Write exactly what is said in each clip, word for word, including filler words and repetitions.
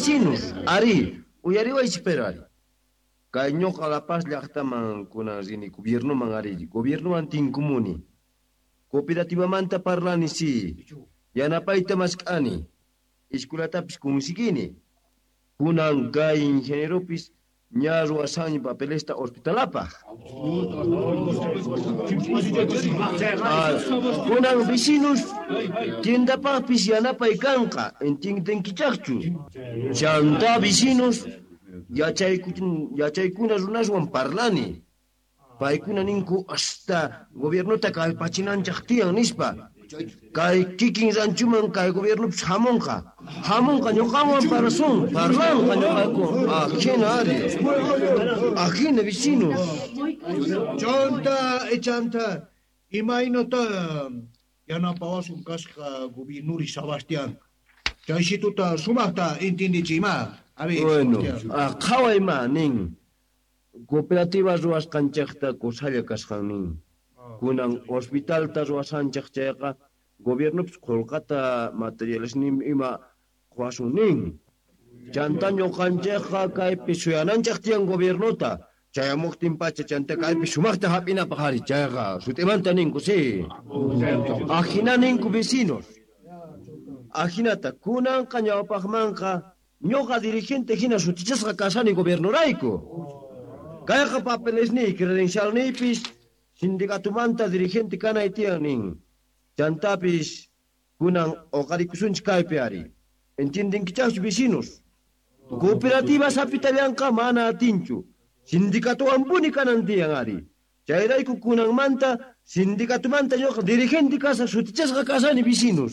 vecinos, ari, uyariwaychik pero ari. Kay ñuqa La Paz llaqtaman kunan rini gobiernoman ari, gobiernoman tinkumuni. Cooperativamanta parlani si, yanapayta maskani, escuelatapis kunsikini. Kunan kay ingenieropis ña ruwasani papelesta hospitalapaq. Ah, kunan vecinos tiendapaqpis yanapay kanqa, entinkichaqchu. Chanta vecinos yachaykuna runaswan parlani. Paykuna ninku hasta gobiernota kallpachinanchaq tiyan nispa. Kay kikin ranchuman kay gobiernopis hamunqa. Hamunqa ñuqawan parasun, parlanqa ñuqaku. Ajina ari. Ajina vecinos. Chanta, echanta, imaynata yanapawasun kasqa gobiernuri Sebastián. Chayshituta sumaqta intindichima. A ver, bueno, ah, qhawayma nin. Cooperativa ruwasqanchaqta kusalla kasqan nin. Kunan hospitalta ruwasanchaq chayqa gobiernops qolqata materiales nim ima quwasun nin. Chanta ñuqanchaqqa kaypi suyananchaq tiyan gobiernota. Chayamuqtin pacha chanta kaypi sumaqta hap'inapaq ari chayqa sutimanta ninku si. Ajina ninku vecinos. Ajinata kunanqa ñawpaqmanqa ñuqa dirigente hina sutichasqa kasani gobiernorayku. Kayqa papelesni credencialnipis sindicatumanta dirigente kanay tiyan nin. Chantapis kunan oqarikusunchik kaypi ari. Entiendenkichakchu vecinos. Cooperativa sapitallaanqa mana atinchu. Sindicatuwanpuni kanan tiyan ari. Chayrayku kunanmanta sindicatumanta ñuqa dirigente kasa sutichasqa kasani vecinos.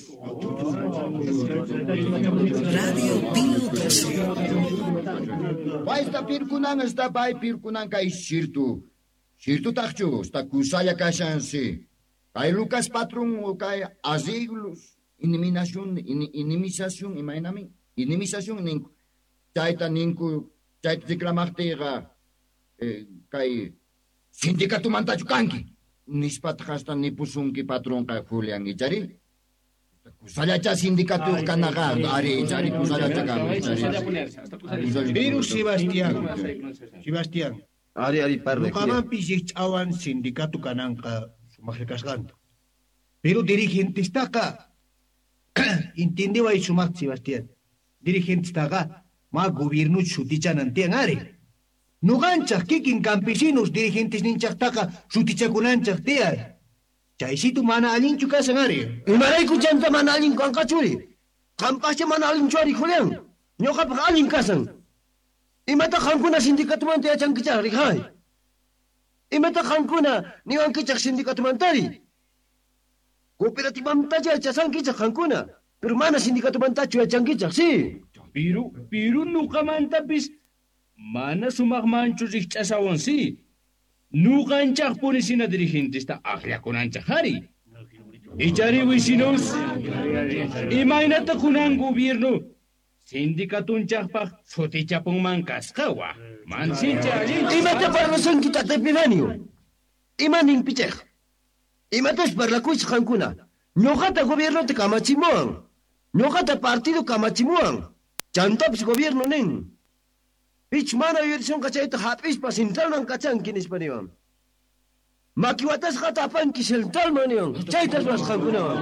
Radio Pino doce. Paista pirkunan esta pai pirkunan kay shirtu. Shirtu takchu, sta kusaya kashansi. Kay Lucas Patron o kay asiglos, inimización, inimización, imaynami, inimización ninku. Chayta ninku, chayta declamartega, kay sindicato mantachu kanki. Nispat hasta nipusunki patron kay Julián Ichari. Kusalacha sindicato kanaga, ari Ichari kusalacha kanaga. Pero Sebastián, Sebastián. Ari ari parle. Nukaman pisich awan sindicato kananka sumakasganto. Pero dirigente está acá. Entiende va y sumak Sebastián. Dirigente está acá. Ma gobierno chuticha nantian are. No ganchas kikin campesinos dirigentes ninchak taka chuticha kunanchak tiar. Chaisitu mana alin chukasan are. Imaray kuchanta mana alin kankachuri. Kampasya mana alin chuari Julián. Ñuqa pa alin kasan. Imata qankuna sindicatumanta yachankichaq rikhay. Imata qankuna niwankichaq sindicatumantari. Cooperativamanta yachasankichaq qankuna. Pero mana sindicatumantachu yachankichaq, si. Pero, pero nuqamantapis mana sumaqmanchu rikch'asawan si. Nuqanchaq punisina dirigentesta aqllakunanchaq hari. Ichari vecinos, imaynata kunan gobierno sindicatunchaqpaq sutichapunman kasqawa. Mansincha allin. Imata parlasankita tepidanio. Imanin pichaq. Imatas parlakuch qankuna. Ñuqata gobiernote kamachimuwan. Ñuqata partido kamachimuwan. Chantapis gobierno nin. Pich mana yurison kachayta hap'ispa centralman kachanki nispaniwan. Makiwatasqa tapanki centralman niwan. Chaytas wasqankunawan.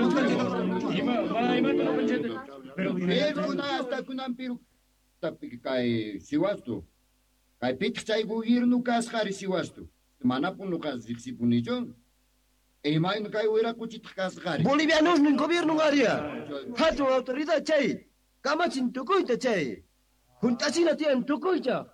Pirkuna hasta kunan piru. Tapi kay siwastu. Kay pitch chay gobierno kasqari siwastu. Manapun lukas ziksipunichon. Imayn kay uira kuchit kasqari. Bolivianos nin gobierno ngaria. Hatun autoridad chay. Kamachin tukuyta chay. Juntasina tiyan tukuyta.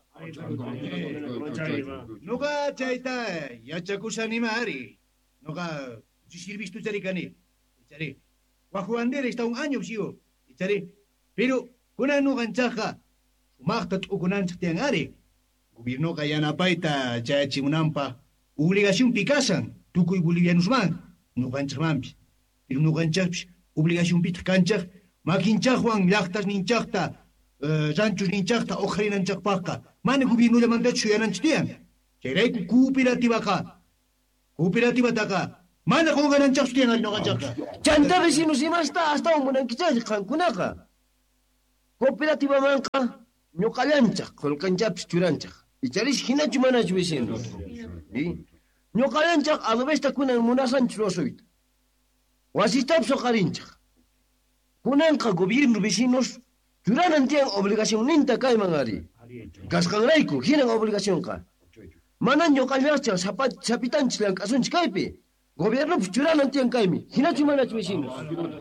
Nuga chayta yachakusanima ari. Nuga sirvistu charikani. Chari. Guajuandera está un año sigo. Chari. Pero kunan nuganchaqa sumaqta t'ukunanchaq tiyan ari. Gobierno kayanapaita chayachimunanpa obligación pikasan. Tukuy bolivianosman. Nuganchaqmanpi. Pero nuganchaqpis obligación pita kanchaq. Makinchaqwan llaqtas ninchaqta. Ranchos ninchaqta oqrinanchaqpaqa mana gobiernollamantachu shuyananchaq tiyan. Chayrayku cooperativaqa cooperativataka mana qunqananchaqchu tiyan ali nuqanchaqqa. Chanta vecinos imasta astawan munankichay qankunaqa. Cooperativa manca, ñoqallanchaq, qolqanchapis churanchaq. Icharish hinachu manachu vecinos. ¿Sí? Ñoqallanchaq adobesta kunan munasanchus ruwasuyta. Wasitapis oqarinchaq. Kunanqa gobierno vecinos churanan tiyan obligación ninta kayman ari. Kasqanrayku hinan obligacionqa. Manan ñoqallachaq sapitanchis llank'asunchis kaypi. Gobierno pues churanan tiyan kaymi. Hinachu manachu vecinos.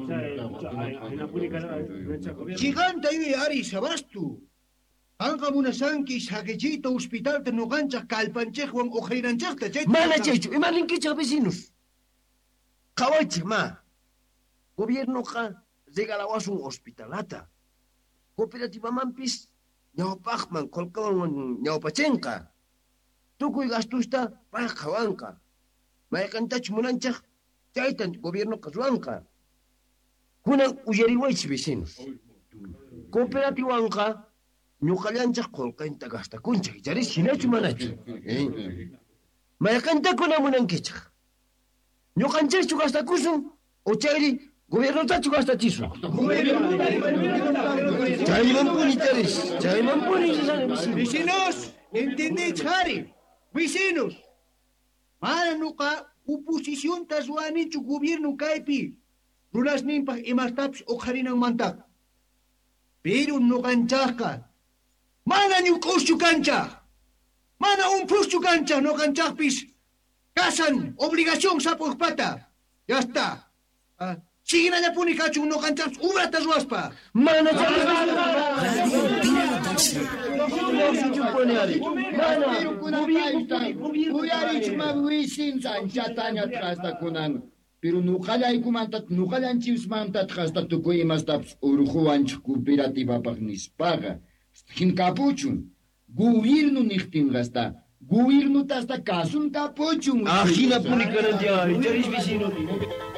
Chiganta yui ari sabastu. Anqa munasanki saqichita hospitalta nuqanchaq kallpanchikwan uqrinanchaqta chay. Mana chaychu, imaninkichaq vecinos. Qhawaychik ma. Gobiernoqa regalawasun hospitalata. Cooperativamanpis ñawpaqman qolqawan ñawpachinqa. Tukuy gastusta pay qhawanqa. Mayqantachu munanchaq chaytan gobiernoqa ruwanqa. Kunan uyariwaychis vecinos. Cooperativanqa ñuqallanchaq qolqaynta gastakunchaq. Icharish hinachu manachu. Mayqanta kunan munankichaq. Ñuqanchikchu gastakusun o chayri gobiernotachu gastachisun. Chaymanpuni icharish. Chaymanpuni vecinos. Vecinos, entendéis, Harry. Vecinos. Mana nuqa oposiciontas ruwanichu gobierno kaypi. Runasninpaq imastapis uqharinanmantaqa. Pero nuqanchaqqa mana ñuq'uschu kanchaq. Mana unpuschu kanchaq nuqanchaqpis. Kasan obligación sapuqpata. Ya está. Ah, Siginallapuni kachun nuqanchaqpis ubrata ruwaspa. Mana Radio Pino doce. Uyarichma wisin sanchataña hasta kunan. Pero nuqallaykumantat nuqallanchikmantat hasta tukuy imastapas urquwanchik cooperativapaq nispaqa. Hinkapuchun. Gobierno niqtin hasta. Gobierno hasta casun kapuchun. Ajina puni karantiya. Icharish vecinos.